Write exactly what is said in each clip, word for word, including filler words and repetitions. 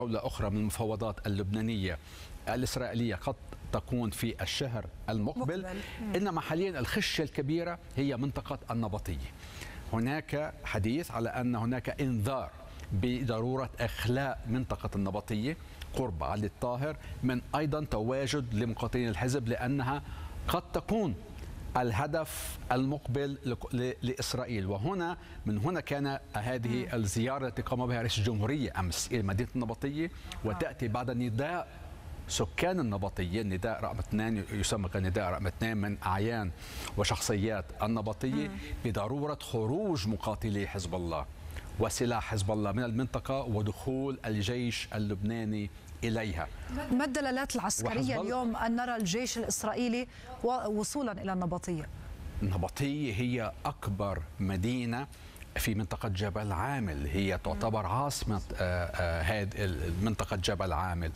جولة أخرى من المفاوضات اللبنانية الإسرائيلية قد تكون في الشهر المقبل. مقبل. إنما حاليا الخشية الكبيرة هي منطقة النبطية. هناك حديث على أن هناك إنذار بضرورة إخلاء منطقة النبطية قرب علي الطاهر من أيضا تواجد لمقاتلين الحزب، لأنها قد تكون الهدف المقبل لإسرائيل. وهنا من هنا كان هذه الزيارة التي قام بها رئيس الجمهورية أمس إلى مدينة النبطية، وتأتي بعد نداء سكان النبطية، النداء رقم اثنين يسمى كنداء رقم اثنين من أعيان وشخصيات النبطية بضرورة خروج مقاتلي حزب الله وسلاح حزب الله من المنطقة ودخول الجيش اللبناني إليها. ما الدلالات العسكرية اليوم أن نرى الجيش الإسرائيلي وصولا إلى النبطية؟ النبطية هي أكبر مدينة في منطقة جبل عامل، هي تعتبر عاصمة هذه منطقة جبل عامل.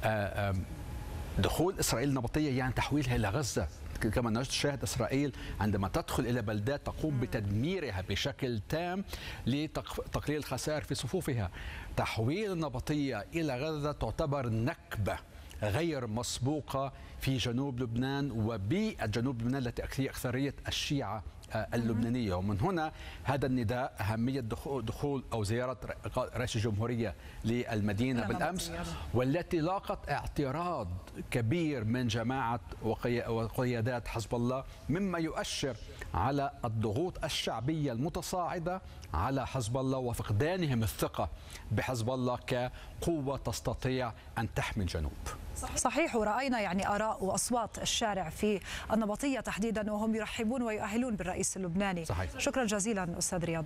دخول إسرائيل النبطية يعني تحويلها إلى غزة. كما نشاهد إسرائيل عندما تدخل إلى بلدات تقوم بتدميرها بشكل تام لتقليل الخسائر في صفوفها. تحويل النبطية إلى غزة تعتبر نكبة غير مسبوقة في جنوب لبنان وبالجنوب لبنان التي هي أكثرية الشيعة اللبنانية. ومن هنا هذا النداء أهمية دخول أو زيارة رئيس الجمهورية للمدينة بالأمس، والتي لاقت اعتراض كبير من جماعة وقيادات حزب الله، مما يؤشر على الضغوط الشعبية المتصاعدة على حزب الله وفقدانهم الثقة بحزب الله كقوة تستطيع أن تحمي الجنوب. صحيح، ورأينا يعني آراء وأصوات الشارع في النبطية تحديدا وهم يرحبون ويؤهلون بالرئيس اللبناني. صحيح. شكرا جزيلا أستاذ رياض.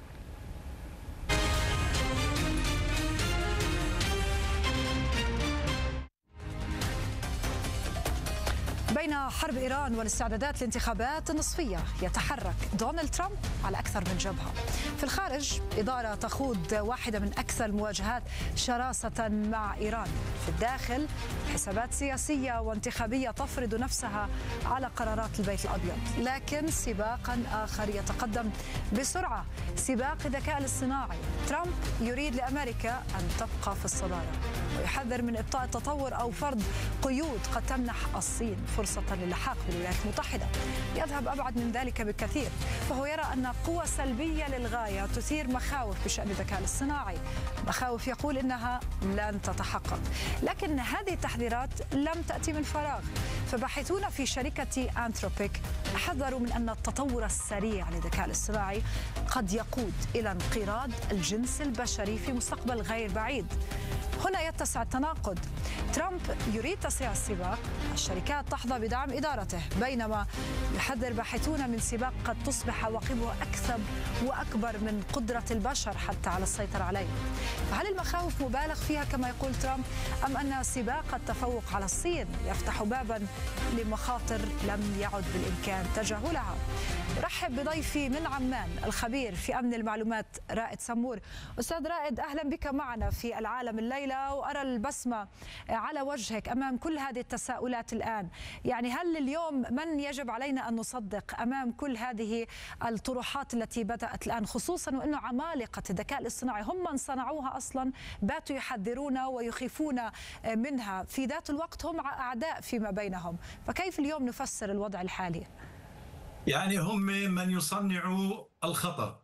بين حرب إيران والاستعدادات لانتخابات النصفية يتحرك دونالد ترامب على أكثر من جبهة. في الخارج إدارة تخوض واحدة من أكثر المواجهات شراسة مع إيران. في الداخل حسابات سياسية وانتخابية تفرض نفسها على قرارات البيت الأبيض. لكن سباقا آخر يتقدم بسرعة، سباق الذكاء الاصطناعي. ترامب يريد لأمريكا أن تبقى في الصدارة ويحذر من إبطاء التطور أو فرض قيود قد تمنح الصين فرصة للحاق بالولايات المتحدة. يذهب أبعد من ذلك بكثير، فهو يرى أن قوة سلبية للغاية تثير مخاوف بشأن الذكاء الاصطناعي، مخاوف يقول إنها لن تتحقق. لكن هذه التحذيرات لم تأتي من فراغ، فباحثون في شركة أنثروبيك حذروا من أن التطور السريع للذكاء الاصطناعي قد يقود إلى انقراض الجنس البشري في مستقبل غير بعيد. هنا يتسع التناقض. ترامب يريد تسريع السباق، الشركات تحظى بدعم إدارته، بينما يحذر باحثون من سباق قد تصبح عواقبه أكثر وأكبر من قدرة البشر حتى على السيطرة عليه. فهل المخاوف مبالغ فيها كما يقول ترامب، أم أن سباق التفوق على الصين يفتح بابا لمخاطر لم يعد بالإمكان تجاهلها؟ رحب بضيفي من عمان الخبير في أمن المعلومات رائد سمور. أستاذ رائد، أهلا بك معنا في العالم الليلة، وأرى البسمة على وجهك أمام كل هذه التساؤلات الآن. يعني هل اليوم من يجب علينا أن نصدق أمام كل هذه الطروحات التي بدأت الآن، خصوصا وأنه عمالقة الذكاء الاصطناعي هم من صنعوها أصلا، باتوا يحذرون ويخيفون منها، في ذات الوقت هم أعداء فيما بينهم، فكيف اليوم نفسر الوضع الحالي؟ يعني هم من يصنعوا الخطر،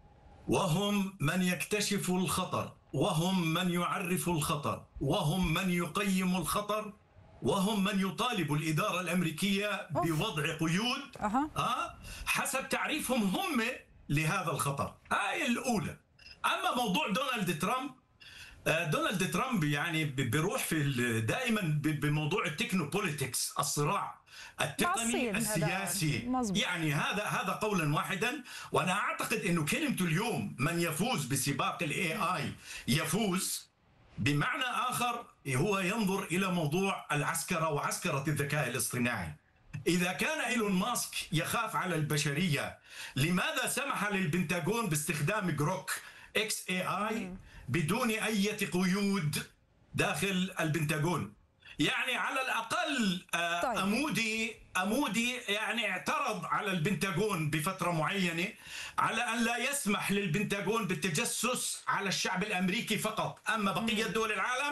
وهم من يكتشفوا الخطر، وهم من يعرفوا الخطر، وهم من يقيموا الخطر، وهم من يطالبوا الإدارة الأمريكية بوضع قيود أه. حسب تعريفهم هم لهذا الخطر. هاي الأولى. أما موضوع دونالد ترامب، دونالد ترامب يعني بيروح في دائما بموضوع التكنوبوليتكس، الصراع التقني السياسي. يعني هذا هذا قولا واحدا. وانا اعتقد انه كلمته اليوم من يفوز بسباق الاي اي يفوز، بمعنى اخر هو ينظر الى موضوع العسكره وعسكره الذكاء الاصطناعي. إذا كان إيلون ماسك يخاف على البشرية، لماذا سمح للبنتاغون باستخدام جروك اكس اي اي بدون أي قيود داخل البنتاغون؟ يعني على الأقل طيب. أمودي أمودي يعني اعترض على البنتاغون بفترة معينة على أن لا يسمح للبنتاغون بالتجسس على الشعب الأمريكي فقط، أما بقية دول العالم